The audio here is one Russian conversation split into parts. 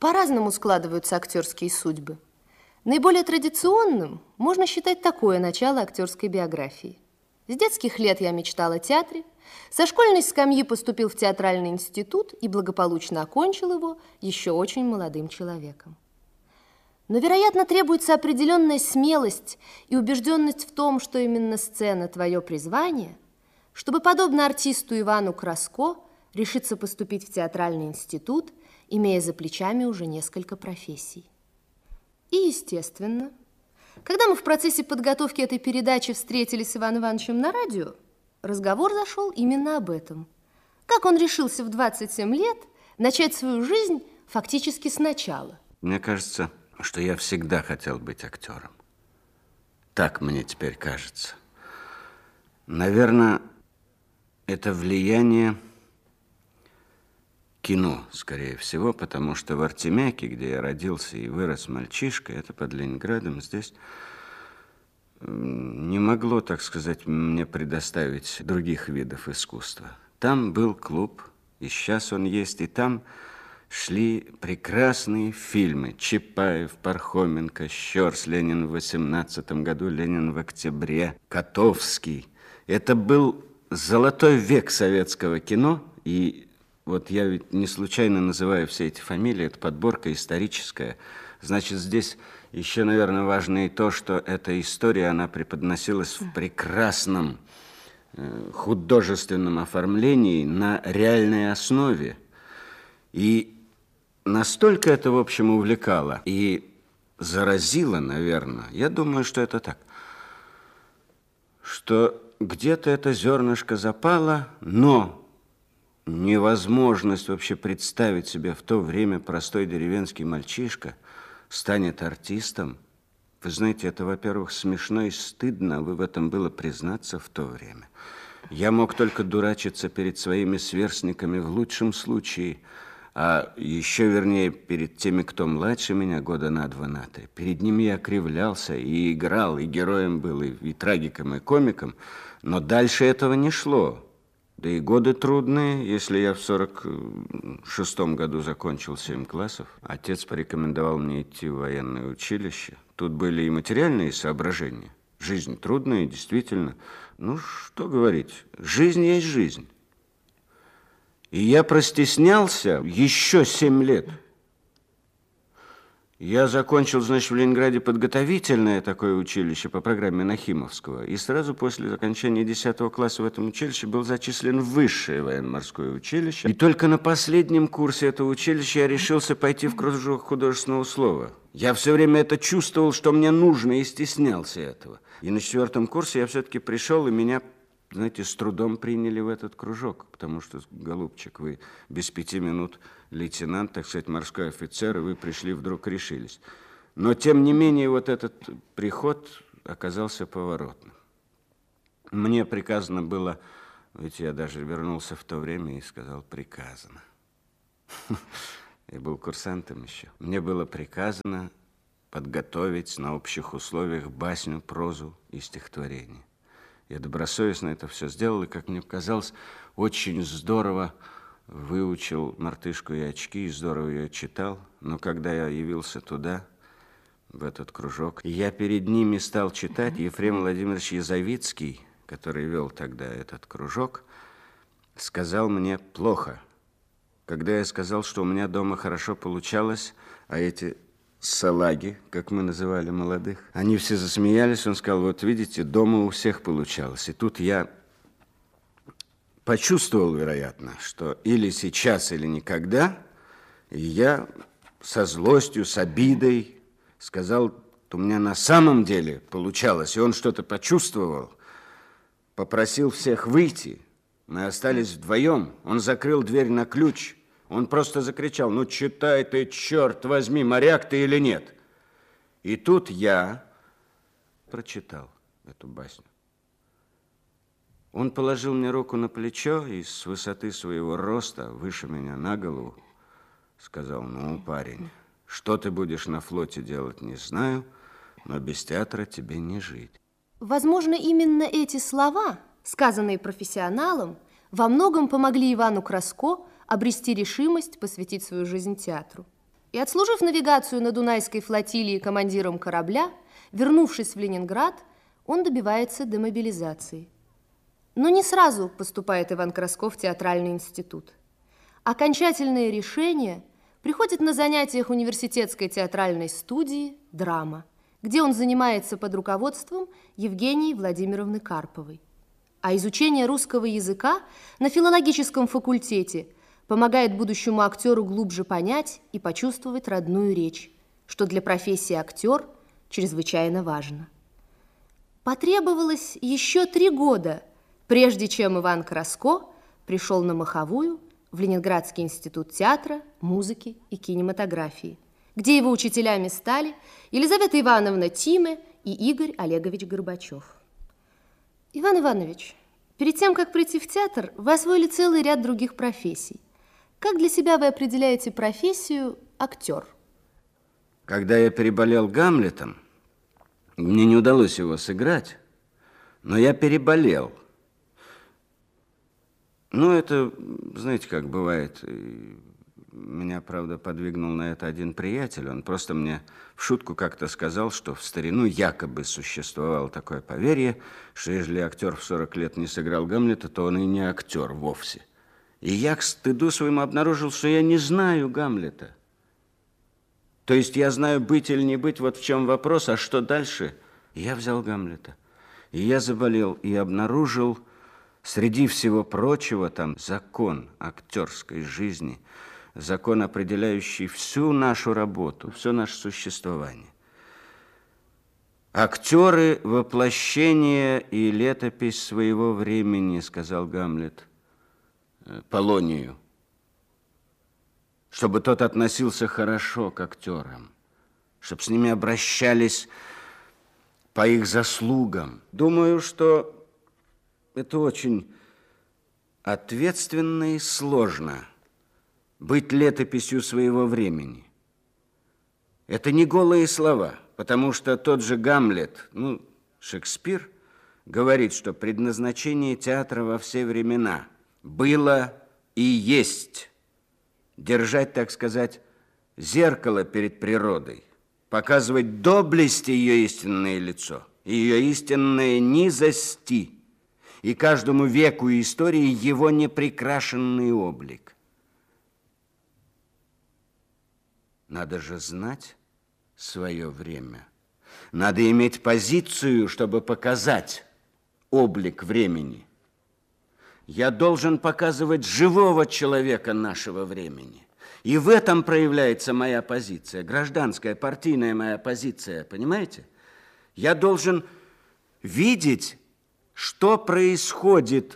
По-разному складываются актерские судьбы. Наиболее традиционным можно считать такое начало актерской биографии. С детских лет я мечтал о театре, со школьной скамьи поступил в театральный институт и благополучно окончил его еще очень молодым человеком. Но, вероятно, требуется определенная смелость и убежденность в том, что именно сцена – твое призвание, чтобы, подобно артисту Ивану Краско, решиться поступить в театральный институт, имея за плечами уже несколько профессий. И, естественно, когда мы в процессе подготовки этой передачи встретились с Иваном Ивановичем на радио, разговор зашел именно об этом. Как он решился в 27 лет начать свою жизнь фактически сначала. Мне кажется, что я всегда хотел быть актером. Так мне теперь кажется. Наверное, это влияние кино, скорее всего, потому что в Артемяке, где я родился и вырос мальчишкой, это под Ленинградом, здесь не могло, так сказать, мне предоставить других видов искусства. Там был клуб, и сейчас он есть, и там шли прекрасные фильмы. Чапаев, Пархоменко, Щерс, Ленин в 18-м году, Ленин в октябре, Котовский. Это был золотой век советского кино, и вот я ведь не случайно называю все эти фамилии, это подборка историческая. Значит, здесь еще, наверное, важно и то, что эта история, она преподносилась в прекрасном художественном оформлении на реальной основе. И настолько это, в общем, увлекало и заразило, наверное, я думаю, что это так, что где-то это зернышко запало, но невозможность вообще представить себе в то время простой деревенский мальчишка станет артистом. Вы знаете, это, во-первых, смешно и стыдно, в этом было признаться в то время. Я мог только дурачиться перед своими сверстниками в лучшем случае, а еще вернее перед теми, кто младше меня года на 2-3. Перед ними я кривлялся и играл, и героем был, и трагиком, и комиком, но дальше этого не шло. Да и годы трудные, если я в 46-м году закончил 7 классов. Отец порекомендовал мне идти в военное училище. Тут были и материальные соображения. Жизнь трудная, действительно. Ну, что говорить, жизнь есть жизнь. И я простеснялся еще 7 лет. Я закончил, значит, в Ленинграде подготовительное такое училище по программе Нахимовского. И сразу после окончания 10 класса в этом училище был зачислен в высшее военно-морское училище. И только на последнем курсе этого училища я решился пойти в кружок художественного слова. Я все время это чувствовал, что мне нужно, и стеснялся этого. И на 4-м курсе я все-таки пришел, и меня, знаете, с трудом приняли в этот кружок, потому что, голубчик, вы без 5 минут лейтенант, так сказать, морской офицер, и вы пришли, вдруг решились. Но, тем не менее, вот этот приход оказался поворотным. Мне приказано было, ведь я даже вернулся в то время и сказал «приказано». Я был курсантом еще. Мне было приказано подготовить на общих условиях басню, прозу и стихотворение. Я добросовестно это все сделал, и, как мне показалось, очень здорово выучил «Мартышку и очки», и здорово ее читал. Но когда я явился туда, в этот кружок, и я перед ними стал читать, Ефрем Владимирович Язовицкий, который вел тогда этот кружок, сказал мне плохо. Когда я сказал, что у меня дома хорошо получалось, а эти салаги, как мы называли молодых, они все засмеялись, он сказал, вот видите, дома у всех получалось. И тут я почувствовал, вероятно, что или сейчас, или никогда, и я со злостью, с обидой сказал, у меня на самом деле получалось, и он что-то почувствовал, попросил всех выйти. Мы остались вдвоем, он закрыл дверь на ключ, он просто закричал, ну читай ты, черт возьми, моряк ты или нет. И тут я прочитал эту басню. Он положил мне руку на плечо и с высоты своего роста, выше меня на голову, сказал, ну, парень, что ты будешь на флоте делать, не знаю, но без театра тебе не жить. Возможно, именно эти слова, сказанные профессионалом, во многом помогли Ивану Краско обрести решимость посвятить свою жизнь театру. И, отслужив навигацию на Дунайской флотилии командиром корабля, вернувшись в Ленинград, он добивается демобилизации. Но не сразу поступает Иван Краско в театральный институт. Окончательное решение приходит на занятиях университетской театральной студии «Драма», где он занимается под руководством Евгении Владимировны Карповой. А изучение русского языка на филологическом факультете помогает будущему актеру глубже понять и почувствовать родную речь, что для профессии актер чрезвычайно важно. Потребовалось еще 3 года, прежде чем Иван Краско пришел на Маховую в Ленинградский институт театра, музыки и кинематографии, где его учителями стали Елизавета Ивановна Тиме и Игорь Олегович Горбачев. Иван Иванович, перед тем, как прийти в театр, вы освоили целый ряд других профессий. Как для себя вы определяете профессию актер? Когда я переболел Гамлетом, мне не удалось его сыграть, но я переболел. Ну, это, знаете, как бывает. Меня, правда, подвигнул на это один приятель. Он просто мне в шутку как-то сказал, что в старину якобы существовало такое поверье, что если актер в 40 лет не сыграл Гамлета, то он и не актер вовсе. И я к стыду своему обнаружил, что я не знаю Гамлета. То есть я знаю быть или не быть, вот в чем вопрос, а что дальше? Я взял Гамлета, и я заболел, и обнаружил среди всего прочего там закон актерской жизни, закон, определяющий всю нашу работу, все наше существование. Актеры – воплощение и летопись своего времени, сказал Гамлет Полонию, чтобы тот относился хорошо к актерам, чтобы с ними обращались по их заслугам. Думаю, что это очень ответственно и сложно быть летописью своего времени. Это не голые слова, потому что тот же Гамлет, Шекспир, говорит, что предназначение театра во все времена было и есть держать, так сказать, зеркало перед природой, показывать доблесть ее истинное лицо, ее истинное низости, и каждому веку и истории его неприкрашенный облик. Надо же знать свое время. Надо иметь позицию, чтобы показать облик времени. Я должен показывать живого человека нашего времени. И в этом проявляется моя позиция, гражданская, партийная моя позиция, понимаете? Я должен видеть, что происходит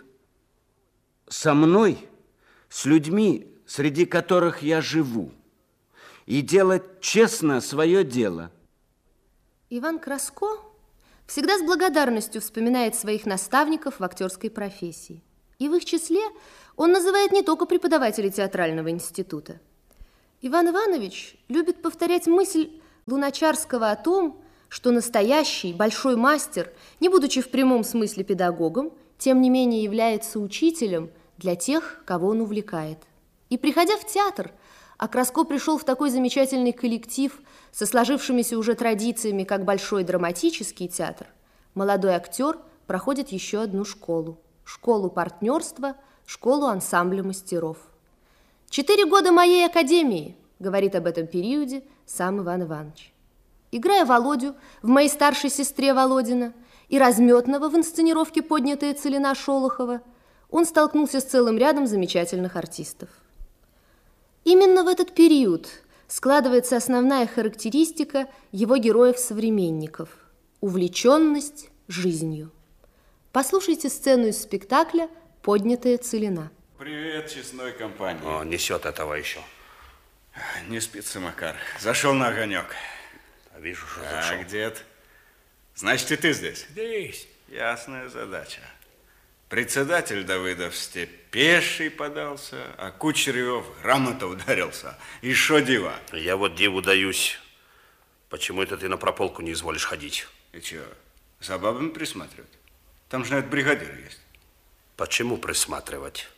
со мной, с людьми, среди которых я живу, и делать честно свое дело. Иван Краско всегда с благодарностью вспоминает своих наставников в актерской профессии. И в их числе он называет не только преподавателей театрального института. Иван Иванович любит повторять мысль Луначарского о том, что настоящий большой мастер, не будучи в прямом смысле педагогом, тем не менее является учителем для тех, кого он увлекает. И приходя в театр, Краско пришел в такой замечательный коллектив со сложившимися уже традициями, как Большой драматический театр, молодой актер проходит еще одну школу. Школу партнерства, школу ансамбля мастеров. 4 года моей академии, говорит об этом периоде сам Иван Иванович. Играя Володю в «Моей старшей сестре Володина» и Разметного в инсценировке «Поднятая целина» Шолохова, он столкнулся с целым рядом замечательных артистов. Именно в этот период складывается основная характеристика его героев-современников – увлеченность жизнью. Послушайте сцену из спектакля «Поднятая целина». Привет, честной компании. О, несет этого еще. Не спится, Макар. Зашел на огонек. Вижу, что зашел. Так, дед. Значит, и ты здесь? Здесь. Ясная задача. Председатель Давыдов в степь пеший подался, а Кучерев грамота ударился. И шо дива? Я вот диву даюсь. Почему это ты на прополку не изволишь ходить? И чё, за бабами присматривать? Там же, наверное, бригадир есть. Почему присматривать?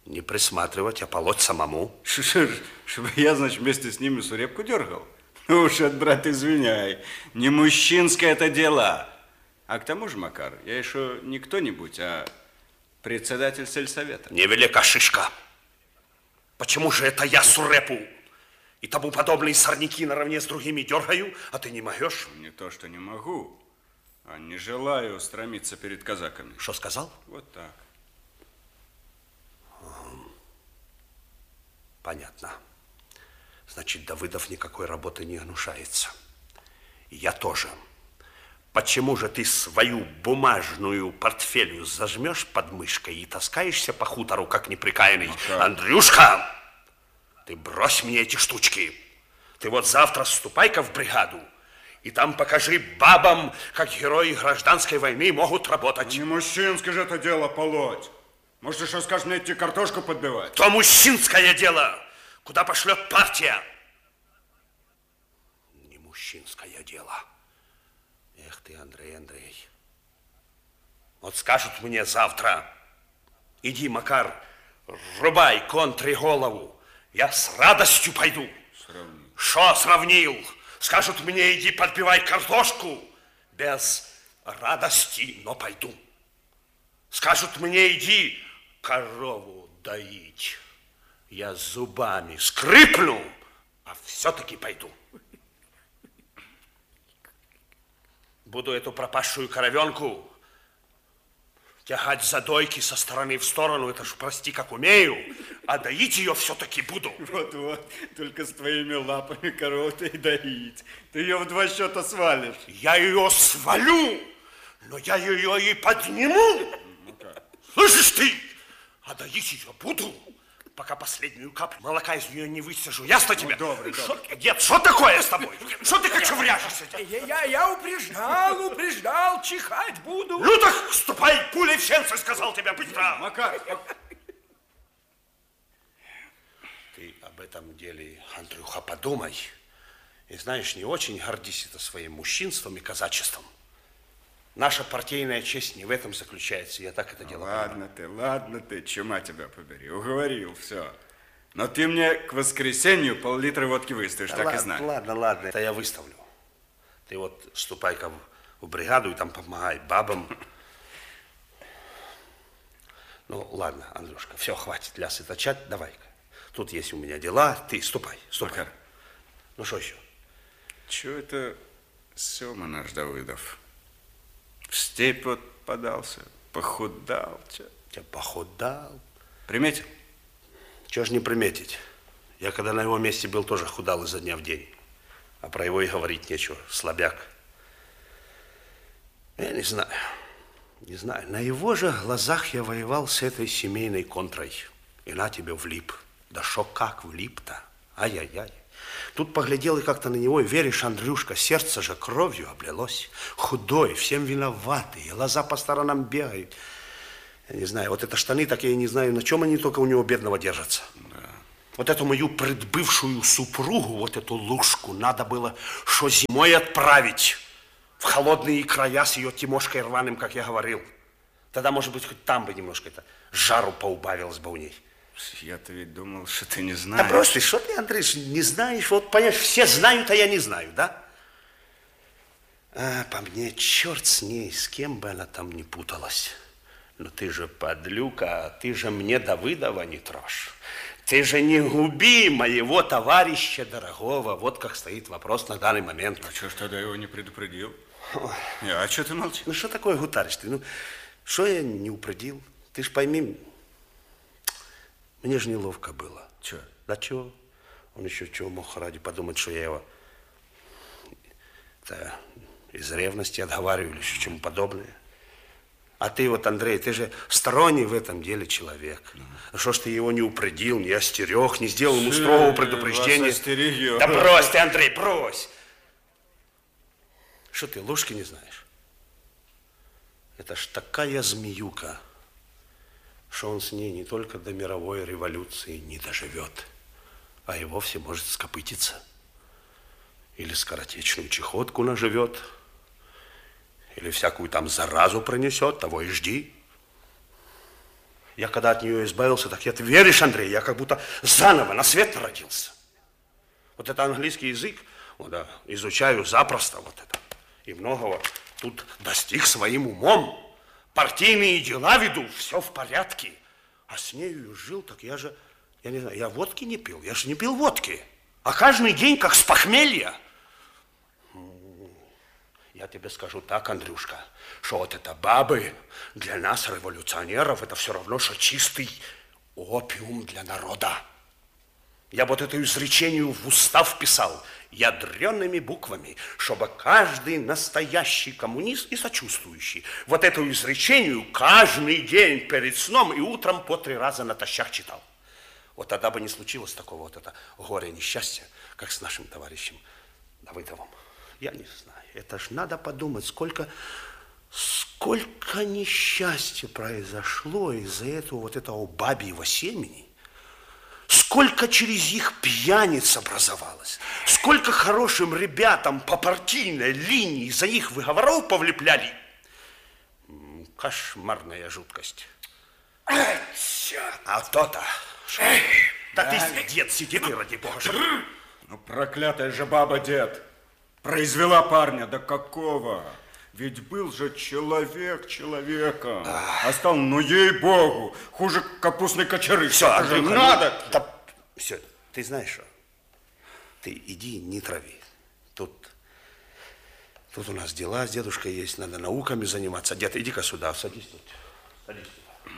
Не присматривать, а полоть самому. Чтобы я, значит, вместе с ними сурепку дергал? Ну уж, брат, извиняй. Не мужчинское это дело. А к тому же, Макар, я еще не кто-нибудь, а председатель сельсовета. Невелика шишка. Почему же это я сурепу и тому подобные сорняки наравне с другими дергаю, а ты не могешь? Не то, что не могу, а не желаю стромиться перед казаками. Что сказал? Вот так. Понятно. Значит, Давыдов никакой работы не гнушается. И я тоже. Почему же ты свою бумажную портфелью зажмешь под мышкой и таскаешься по хутору, как неприкаянный? Андрюшка, ты брось мне эти штучки. Ты вот завтра ступай-ка в бригаду, и там покажи бабам, как герои гражданской войны могут работать. Не мужчинское же это дело полоть. Может, еще скажешь мне идти картошку подбивать? То мужчинское дело, куда пошлет партия. Не мужчинское дело. Эх ты, Андрей. Вот скажут мне завтра: иди, Макар, рубай контре голову. Я с радостью пойду. Сравнил. Шо сравнил? Скажут мне: иди подбивай картошку. Без радости, но пойду. Скажут мне: иди корову доить. Я зубами скрипну, а все-таки пойду. Буду эту пропавшую коровенку тягать за дойки со стороны в сторону, это ж, прости, как умею, а доить ее все-таки буду. Вот-вот, только с твоими лапами корову-то и доить. Ты ее в 2 счета свалишь. Я ее свалю, но я ее и подниму. Слышишь ты? А доить ее буду, пока последнюю каплю молока из нее не высажу. Ясно тебе? Добрый. Дед, что такое с тобой? Что ты кочевряжешься? Я упреждал, чихать буду. Ну так ступай, пулей в сенце, сказал тебе, быстро. Макар, Ты об этом деле, Андрюха, подумай. И знаешь, не очень гордись это своим мужчинством и казачеством. Наша партийная честь не в этом заключается, я так это дело понимаю. Ладно ты, чума тебя побери, уговорил, все. Но ты мне к воскресенью пол-литра водки выставишь, так и знай. Ладно, это я выставлю. Ты вот ступай-ка в бригаду и там помогай бабам. Ну, ладно, Андрюшка, все, хватит лясы точать, давай-ка. Тут есть у меня дела, ты ступай. Макар. Ну, что еще? Чего это Сема наш Давыдов? В степь вот подался, похудал. Я похудал. Приметил? Чего ж не приметить? Я когда на его месте был, тоже худал изо дня в день. А про его и говорить нечего, слабяк. Я не знаю. На его же глазах я воевал с этой семейной контрой. И на тебе влип. Да шо как влип-то? Ай-яй-яй. Тут поглядел и как-то на него, и веришь, Андрюшка, сердце же кровью облилось. Худой, всем виноватый, глаза по сторонам бегают. Я не знаю, вот это штаны, так я не знаю, на чем они только у него бедного держатся. Да. Вот эту мою предбывшую супругу, вот эту лужку, надо было шо зимой отправить в холодные края с ее Тимошкой рваным, как я говорил. Тогда, может быть, хоть там бы немножко это жару поубавилось бы у ней. Я-то ведь думал, что ты не знаешь. Да просто, что ты, Андрей, не знаешь? Вот, понимаешь, все знают, а я не знаю, да? А по мне, черт с ней, с кем бы она там ни путалась. Но ты же подлюка, ты же мне Давыдова не трожь. Ты же не губи моего товарища дорогого. Вот как стоит вопрос на данный момент. А что ж тогда его не предупредил? А что ты молчишь? Ну, что такое гутаришь ты? Ну, что я не упредил? Ты ж пойми, мне же неловко было. Че? Да чего? Он еще чего мог ради подумать, что я его из ревности отговариваю или еще чему подобное. А ты вот, Андрей, ты же сторонний в этом деле человек. Что ж ты его не упредил, не остерег, не сделал ему строгого предупреждения? Да брось ты, Андрей, брось! Что ты, ложки не знаешь? Это ж такая змеюка, что он с ней не только до мировой революции не доживет, а и вовсе может скопытиться. Или скоротечную чехотку наживет, или всякую там заразу пронесет, того и жди. Я когда от нее избавился, так ты веришь, Андрей, я как будто заново на свет родился. Вот это английский язык, вот, да, изучаю запросто вот это. И многого тут достиг своим умом. Партийные дела веду, все в порядке. А с нею жил, так я не знаю, я водки не пил, я же не пил водки. А каждый день, как с похмелья. Я тебе скажу так, Андрюшка, что вот это бабы для нас, революционеров, это все равно, что чистый опиум для народа. Я вот это изречению в устав писал ядреными буквами, чтобы каждый настоящий коммунист и сочувствующий вот эту изречению каждый день перед сном и утром по 3 раза натощак читал. Вот тогда бы не случилось такого вот это горя несчастья, как с нашим товарищем Давыдовым. Я не знаю, это ж надо подумать, сколько несчастья произошло из-за этого бабьего семени. Сколько через их пьяниц образовалось, сколько хорошим ребятам по партийной линии за их выговоров повлепляли. Кошмарная жуткость. А то-то. Да ты, дед, сиди ты, ради бога. Ну, проклятая же баба, дед, произвела парня, да какого? Ведь был же человек человеком. А стал, ну ей-богу, хуже капустной кочеры. Все, Андрей, надо. Да, все, ты знаешь что? Ты иди, не трави. Тут у нас дела с дедушкой есть, надо науками заниматься. Дед, иди-ка сюда, садись тут. Садись тут.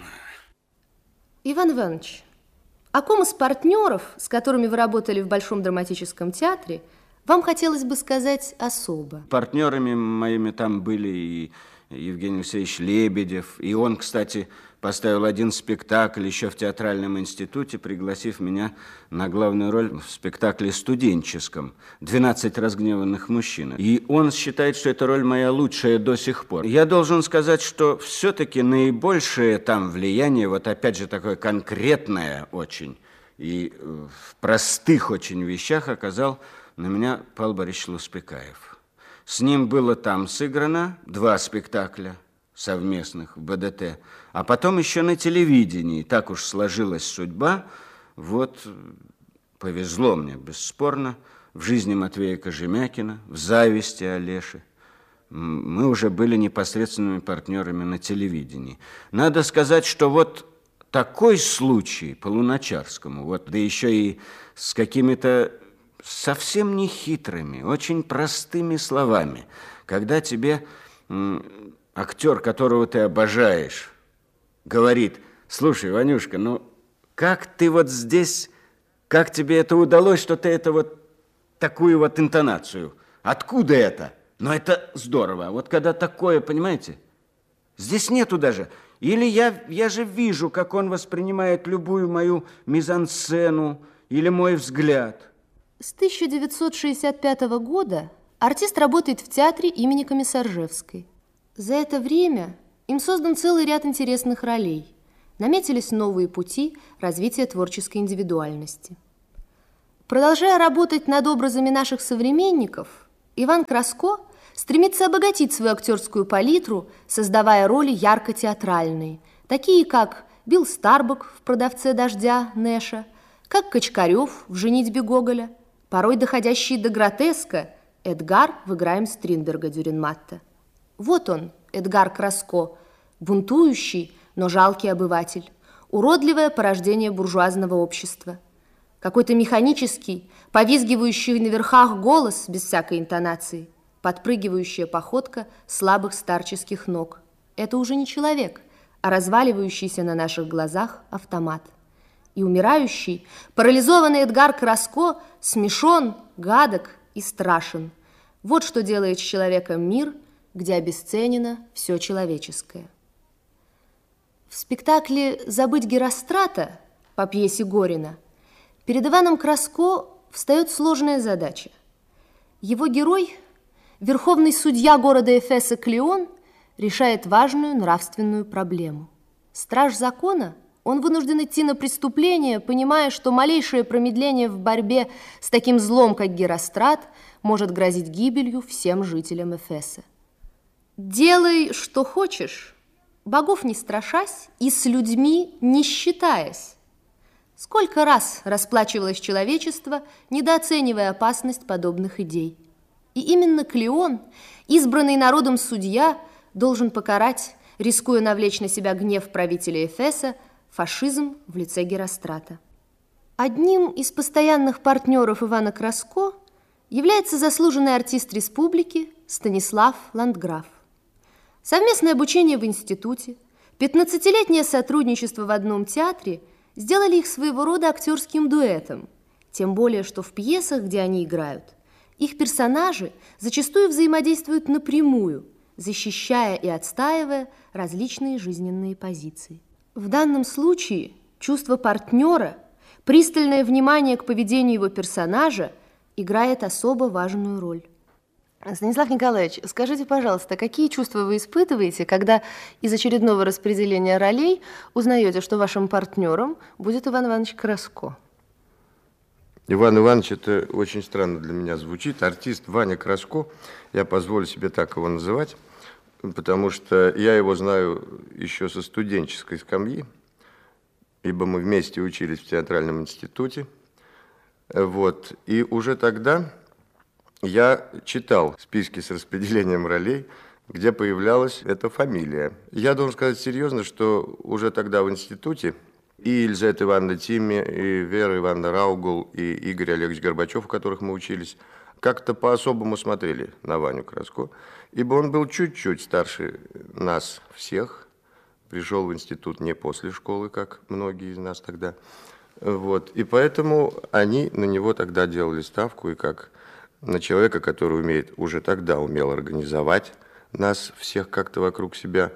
Иван Иванович, о ком из партнеров, с которыми вы работали в Большом драматическом театре, вам хотелось бы сказать особо? Партнерами моими там были и Евгений Алексеевич Лебедев, и он, кстати, поставил один спектакль еще в театральном институте, пригласив меня на главную роль в спектакле студенческом «12 разгневанных мужчин». И он считает, что эта роль моя лучшая до сих пор. Я должен сказать, что все-таки наибольшее там влияние, вот опять же такое конкретное очень, и в простых очень вещах оказал на меня Павел Борисович Луспекаев. С ним было там сыграно 2 спектакля совместных в БДТ, а потом еще на телевидении. Так уж сложилась судьба. Вот повезло мне, бесспорно, в жизни Матвея Кожемякина, в «Зависти» Олеши. Мы уже были непосредственными партнерами на телевидении. Надо сказать, что вот такой случай по Луначарскому, вот, да еще и с какими-то совсем не хитрыми, очень простыми словами, когда тебе актер, которого ты обожаешь, говорит: слушай, Ванюшка, ну как ты вот здесь, как тебе это удалось, что ты это вот такую вот интонацию? Откуда это? Ну это здорово. Вот когда такое, понимаете, здесь нету даже. Или я же вижу, как он воспринимает любую мою мизансцену или мой взгляд. С 1965 года артист работает в театре имени Комиссаржевской. За это время им создан целый ряд интересных ролей. Наметились новые пути развития творческой индивидуальности. Продолжая работать над образами наших современников, Иван Краско стремится обогатить свою актерскую палитру, создавая роли ярко-театральные, такие как Билл Старбок в «Продавце дождя» Нэша, как Качкарев в «Женитьбе Гоголя», порой доходящие до гротеска Эдгар в «Играем Стринберга» Дюренматта. Вот он, Эдгар Краско, бунтующий, но жалкий обыватель, уродливое порождение буржуазного общества. Какой-то механический, повизгивающий на верхах голос без всякой интонации, подпрыгивающая походка слабых старческих ног. Это уже не человек, а разваливающийся на наших глазах автомат. И умирающий, парализованный Эдгар Краско смешон, гадок и страшен. Вот что делает с человеком мир, где обесценено все человеческое. В спектакле «Забыть Герострата» по пьесе Горина перед Иваном Краско встает сложная задача. Его герой, верховный судья города Эфеса Клеон, решает важную нравственную проблему. Страж закона, он вынужден идти на преступление, понимая, что малейшее промедление в борьбе с таким злом, как Герострат, может грозить гибелью всем жителям Эфеса. «Делай, что хочешь, богов не страшась и с людьми не считаясь. Сколько раз расплачивалось человечество, недооценивая опасность подобных идей. И именно Клеон, избранный народом судья, должен покарать, рискуя навлечь на себя гнев правителя Эфеса, фашизм в лице Герострата. Одним из постоянных партнеров Ивана Краско является заслуженный артист республики Станислав Ландграф. Совместное обучение в институте, 15-летнее сотрудничество в одном театре сделали их своего рода актерским дуэтом, тем более, что в пьесах, где они играют, их персонажи зачастую взаимодействуют напрямую, защищая и отстаивая различные жизненные позиции. В данном случае чувство партнера, пристальное внимание к поведению его персонажа играет особо важную роль. Станислав Николаевич, скажите, пожалуйста, какие чувства вы испытываете, когда из очередного распределения ролей узнаете, что вашим партнером будет Иван Иванович Краско? Иван Иванович, это очень странно для меня звучит. Артист Ваня Краско, я позволю себе так его называть, потому что я его знаю еще со студенческой скамьи, ибо мы вместе учились в театральном институте. Вот. И уже тогда я читал списки с распределением ролей, где появлялась эта фамилия. Я должен сказать серьезно, что уже тогда в институте и Елизавета Ивановна Тимми, и Вера Ивановна Раугул, и Игорь Олегович Горбачев, у которых мы учились, как-то по-особому смотрели на Ваню Краско, ибо он был чуть-чуть старше нас всех, пришел в институт не после школы, как многие из нас тогда. Вот. И поэтому они на него тогда делали ставку, и как на человека, который уже тогда умел организовать нас всех как-то вокруг себя,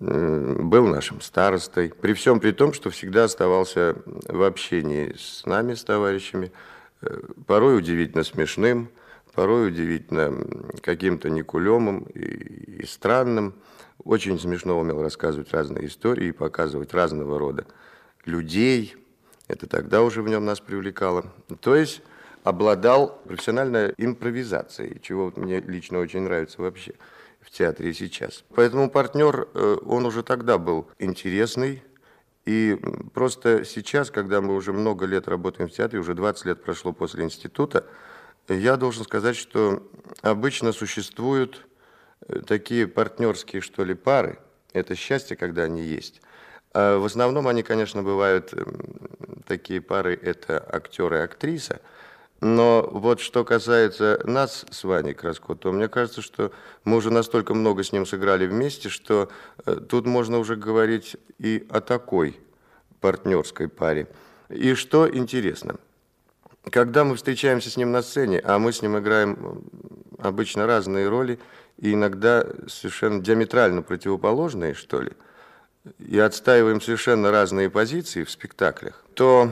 был нашим старостой. При всем при том, что всегда оставался в общении с нами, с товарищами, порой удивительно смешным, порой удивительно каким-то некулемым и странным. Очень смешно умел рассказывать разные истории и показывать разного рода людей. Это тогда уже в нем нас привлекало. То есть обладал профессиональной импровизацией, чего мне лично очень нравится вообще в театре и сейчас. Поэтому партнер, он уже тогда был интересный. И просто сейчас, когда мы уже много лет работаем в театре, уже 20 лет прошло после института, я должен сказать, что обычно существуют такие партнерские, что ли, пары. Это счастье, когда они есть. А в основном они, конечно, бывают такие пары, это актер и актриса. Но вот что касается нас с Ваней Краско, то мне кажется, что мы уже настолько много с ним сыграли вместе, что тут можно уже говорить и о такой партнерской паре. И что интересно, когда мы встречаемся с ним на сцене, а мы с ним играем обычно разные роли, и иногда совершенно диаметрально противоположные, что ли, и отстаиваем совершенно разные позиции в спектаклях, то...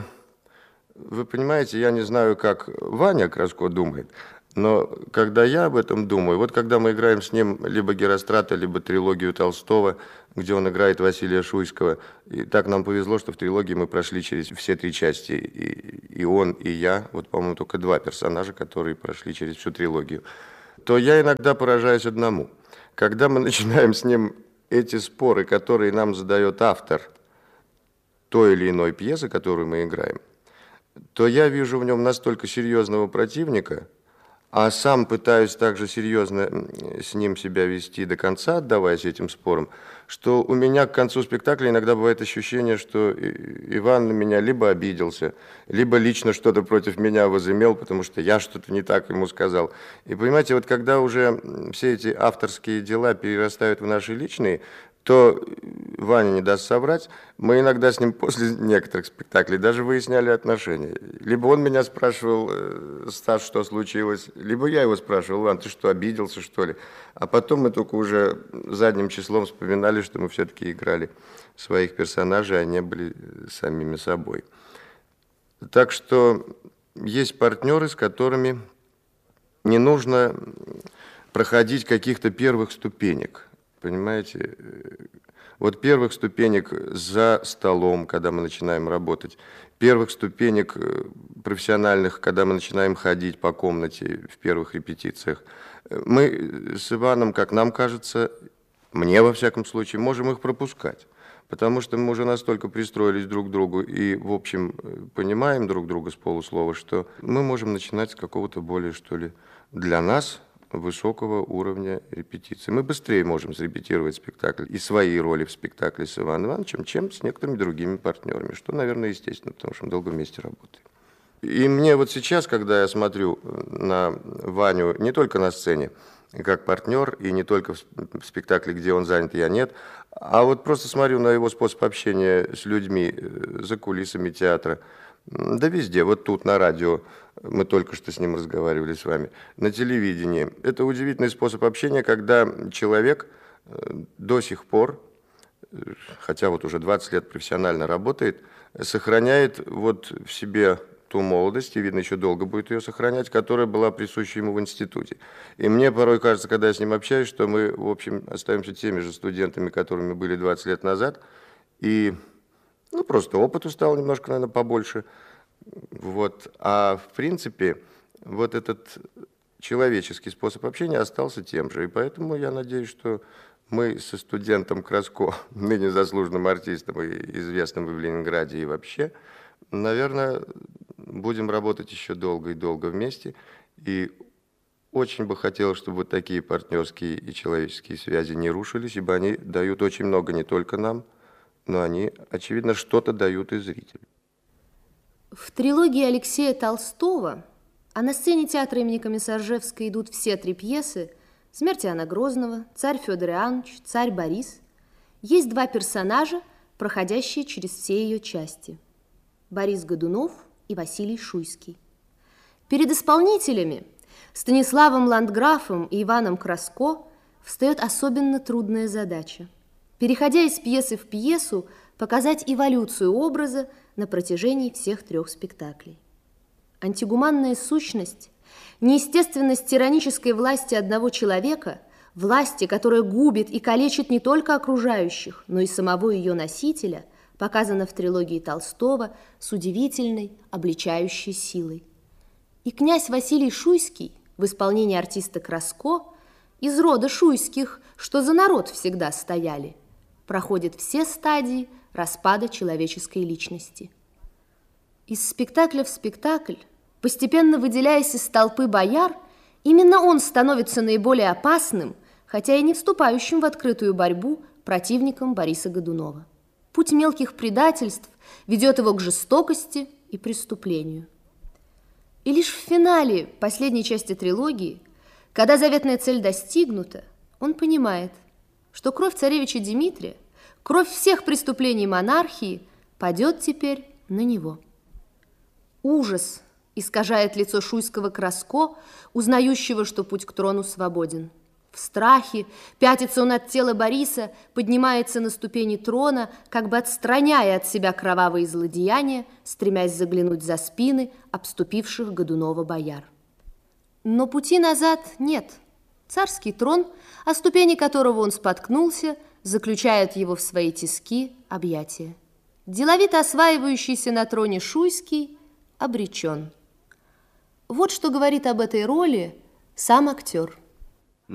Вы понимаете, я не знаю, как Ваня Краско думает, но когда я об этом думаю, вот когда мы играем с ним либо Герострата, либо трилогию Толстого, где он играет Василия Шуйского, и так нам повезло, что в трилогии мы прошли через все три части, и он, и я, вот, по-моему, только два персонажа, которые прошли через всю трилогию, то я иногда поражаюсь одному. Когда мы начинаем с ним эти споры, которые нам задает автор той или иной пьесы, которую мы играем, то я вижу в нем настолько серьезного противника, а сам пытаюсь также серьезно с ним себя вести до конца, отдаваясь этим спорам, что у меня к концу спектакля иногда бывает ощущение, что Иван на меня либо обиделся, либо лично что-то против меня возымел, потому что я что-то не так ему сказал. И понимаете, вот когда уже все эти авторские дела перерастают в наши личные, то Ваня не даст соврать, мы иногда с ним после некоторых спектаклей даже выясняли отношения. Либо он меня спрашивал: Стас, что случилось, либо я его спрашивал: Иван, ты что, обиделся, что ли? А потом мы только уже задним числом вспоминали, что мы все-таки играли своих персонажей, а не были самими собой. Так что есть партнеры, с которыми не нужно проходить каких-то первых ступенек. Понимаете, вот первых ступенек за столом, когда мы начинаем работать, первых ступенек профессиональных, когда мы начинаем ходить по комнате в первых репетициях, мы с Иваном, как нам кажется, мне, во всяком случае, можем их пропускать. Потому что мы уже настолько пристроились друг к другу и, в общем, понимаем друг друга с полуслова, что мы можем начинать с какого-то более, что ли, для нас высокого уровня репетиции. Мы быстрее можем срепетировать спектакль и свои роли в спектакле с Иваном Ивановичем, чем с некоторыми другими партнерами, что, наверное, естественно, потому что мы долго вместе работаем. И мне вот сейчас, когда я смотрю на Ваню не только на сцене, как партнер, и не только в спектакле, где он занят, я нет, а вот просто смотрю на его способ общения с людьми за кулисами театра, да везде, вот тут на радио, мы только что с ним разговаривали с вами, на телевидении. Это удивительный способ общения, когда человек до сих пор, хотя вот уже 20 лет профессионально работает, сохраняет вот в себе ту молодость, и, видно, еще долго будет ее сохранять, которая была присуща ему в институте. И мне порой кажется, когда я с ним общаюсь, что мы, в общем, остаемся теми же студентами, которыми были 20 лет назад, и, ну, просто опыту стало немножко, наверное, побольше. Вот. А, в принципе, вот этот человеческий способ общения остался тем же, и поэтому я надеюсь, что мы со студентом Краско, ныне заслуженным артистом и известным и в Ленинграде, и вообще, наверное, будем работать еще долго и долго вместе. И очень бы хотелось, чтобы вот такие партнерские и человеческие связи не рушились, ибо они дают очень много не только нам, но они, очевидно, что-то дают и зрителю. В трилогии Алексея Толстого, а на сцене театра имени Комиссаржевской идут все 3 пьесы «Смерть Иоанна Грозного», «Царь Федор Иоаннович», «Царь Борис», есть 2 персонажа, проходящие через все ее части. Борис Годунов и Василий Шуйский. Перед исполнителями Станиславом Ландграфом и Иваном Краско встает особенно трудная задача. Переходя из пьесы в пьесу, показать эволюцию образа на протяжении всех 3 спектаклей. Антигуманная сущность, неестественность тиранической власти одного человека, власти, которая губит и калечит не только окружающих, но и самого ее носителя, показана в трилогии Толстого с удивительной, обличающей силой. И князь Василий Шуйский в исполнении артиста Краско, из рода Шуйских, что за народ всегда стояли, проходит все стадии распада человеческой личности. Из спектакля в спектакль, постепенно выделяясь из толпы бояр, именно он становится наиболее опасным, хотя и не вступающим в открытую борьбу противником Бориса Годунова. Путь мелких предательств ведет его к жестокости и преступлению. И лишь в финале последней части трилогии, когда заветная цель достигнута, он понимает, что кровь царевича Дмитрия, кровь всех преступлений монархии падет теперь на него. Ужас искажает лицо Шуйского Краско, узнающего, что путь к трону свободен. В страхе пятится он от тела Бориса, поднимается на ступени трона, как бы отстраняя от себя кровавые злодеяния, стремясь заглянуть за спины обступивших Годунова бояр. Но пути назад нет. Царский трон, о ступени которого он споткнулся, заключает его в свои тиски объятия. Деловито осваивающийся на троне Шуйский обречен. Вот что говорит об этой роли сам актер.